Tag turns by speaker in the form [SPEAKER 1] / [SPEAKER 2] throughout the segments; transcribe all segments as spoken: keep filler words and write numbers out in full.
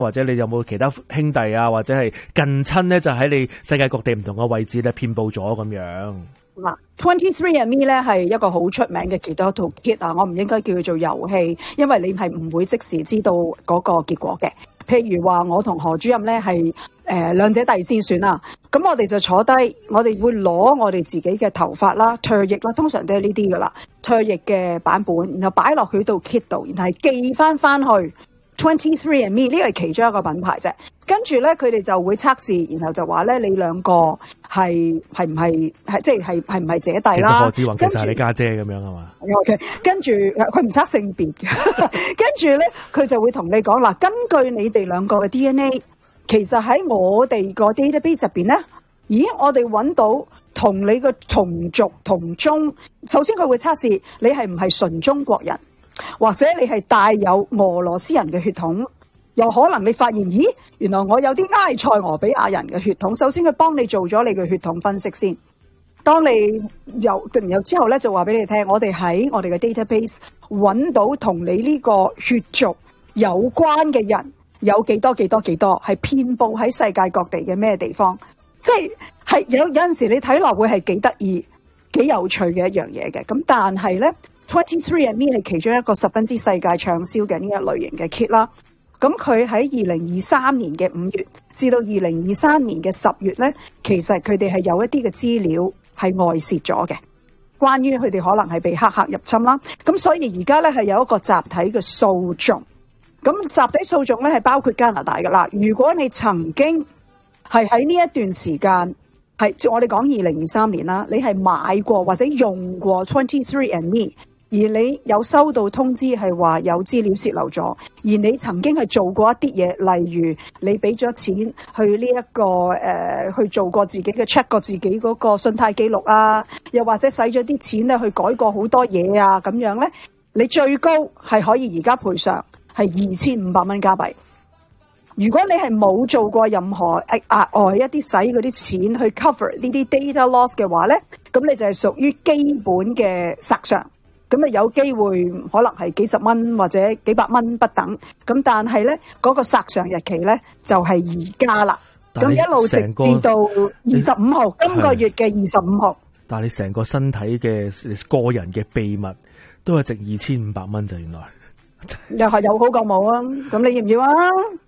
[SPEAKER 1] 或者你有冇其他兄弟啊，或者係近親咧，就喺你世界各地唔同嘅位置咧，遍佈咗咁樣。
[SPEAKER 2] 嗱 ，twenty-three and me 咧係一個好出名嘅幾多套 kit 啊，我唔應該叫佢做遊戲，因為你係唔會即時知道嗰個結果嘅。譬如話我同何主任咧係誒兩者第先選啦，咁我哋就坐低，我哋會攞我哋自己嘅頭髮啦、唾液啦，通常都係呢啲噶啦，唾液嘅版本，然後擺落去到 kit 度，然後係寄翻翻去。twenty-three and me 呢個係其中一個品牌啫，跟住咧佢哋就會測試，然後就話咧你兩個係係唔係係即係係係唔係姐弟啦？
[SPEAKER 1] 其實何志宏其實係你家姐咁樣係嘛
[SPEAKER 2] ？OK， 跟住佢唔測性別嘅，跟住咧佢就會同你講嗱，根據你哋兩個嘅 D N A， 其實喺我哋個 database 入邊咧，咦我哋揾到同你個同族同宗，首先佢會測試你係唔係純中國人。或者你係帶有俄羅斯人嘅血統，又可能你發現，咦，原來我有啲埃塞俄比亞人嘅血統。首先佢幫你做咗你嘅血統分析先，當你有然後之後咧就話俾你聽，我哋喺我哋嘅 database 揾到同你呢個血族有關嘅人有幾多幾多幾多，係遍佈喺世界各地嘅咩地方，即係係有有陣時你睇落會係幾得意、幾有趣嘅一樣嘢嘅。咁但係咧。twenty-three and me 係其中一個十分之世界暢銷嘅呢一類型嘅 kit 啦。咁佢喺二零二三年嘅五月至到二零二三年嘅十月咧，其實佢哋係有一啲嘅資料係外泄咗嘅，關於佢哋可能係被黑客入侵啦。咁所以而家咧係有一個集體嘅訴訟。咁集體訴訟咧係包括加拿大噶啦。如果你曾經係喺呢一段時間係我哋講二零二三年啦，你係買過或者用過 twenty-three and me。而你有收到通知係話有資料洩漏咗，而你曾經係做過一啲嘢，例如你俾咗錢去呢、這、一個誒、呃、去做過自己嘅 check 過自己嗰個信貸記錄啊，又或者使咗啲錢咧去改過好多嘢啊，咁樣咧，你最高係可以而家賠償係二千五百蚊加幣。如果你係冇做過任何額外一啲使嗰啲錢去 cover 呢啲 data loss 嘅話咧，咁你就係屬於基本嘅索償。咁啊有機會可能係幾十蚊或者幾百蚊不等，咁但係咧嗰個索償日期咧就係而家啦，咁一路直至到二十五號，今個月嘅二十五號。
[SPEAKER 1] 但係你成個身體嘅個人嘅秘密都係值二千五百蚊就原來。
[SPEAKER 2] 又係有好過冇啊！咁你要唔要啊？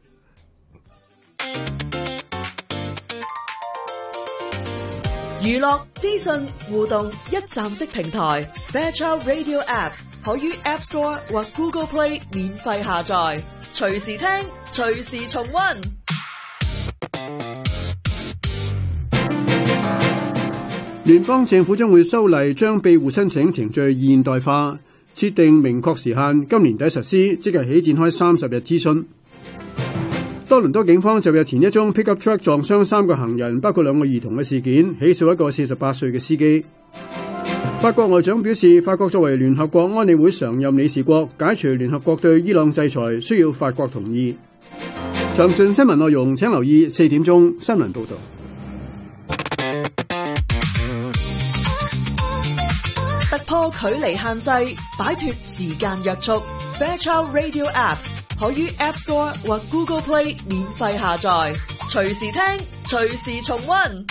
[SPEAKER 3] 娛樂資訊互動一站式平台 Fairchild Radio App 可於 App Store 或 Google Play 免費下載，隨時聽，隨時重溫。
[SPEAKER 4] 聯邦政府將會修例，將庇護申請程序現代化，設定明確時限，今年底實施，即日起展開三十日諮詢。多倫多警方就日前一宗 pickup truck 撞傷三個行人，包括兩個兒童嘅事件，起訴一個四十八歲嘅司機。法國外長表示，法國作為聯合國安理會常任理事國，解除聯合國對伊朗制裁需要法國同意。詳盡新聞內容請留意四點鐘新聞報道。
[SPEAKER 3] 突破距離限制，擺脫時間約束 Fairchild Radio App可於 App Store 或 Google Play 免費下載，隨時聽，隨時重溫。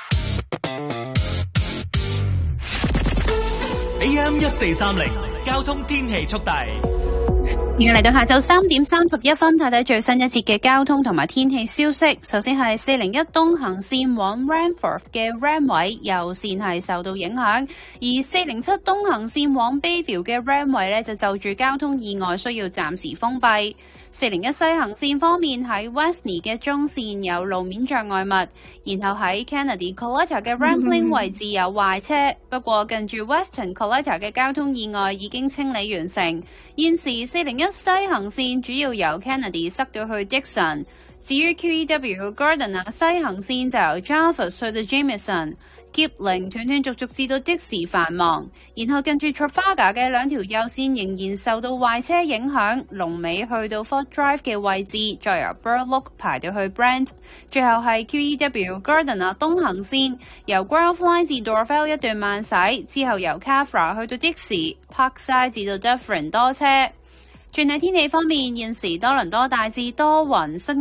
[SPEAKER 5] A M 一四三零交通天氣速遞。
[SPEAKER 6] 而家嚟到下晝三點三十一分，睇睇最新一節嘅交通同埋天氣消息。首先係四零一東行線往 Ranforth 嘅 Ranway 右線係受到影響，而四零七東行線往 Bayview 嘅 Ranway 呢就就住交通意外需要暫時封閉。四零一西行線方面喺 Westney 嘅中線有路面障礙物，然後喺 Kennedy Collector 嘅 Rampling 位置有壞車，不過近住 Western Collector 嘅交通意外已經清理完成。現時四零一西行線主要由 Kennedy 塞到去 Dixon， 至於 Q E W Gardiner 西行線就由 Jarvis 去到 Jameson。Kipling 斷斷續續至到的士繁忙，然後近住 Trafalgar 嘅兩條右線仍然受到壞車影響，龍尾去到 Fort Drive 嘅位置，再由 Burloak 排到去 Brent， 最後係 Q E W Gardiner 東行線由 Grove Line 至 Dorvale 一段慢駛，之後由 Cafra 去到的士 Parkside 至到 Dufferin 多車。 轉喺天氣方面，現時多倫多大致多雲，室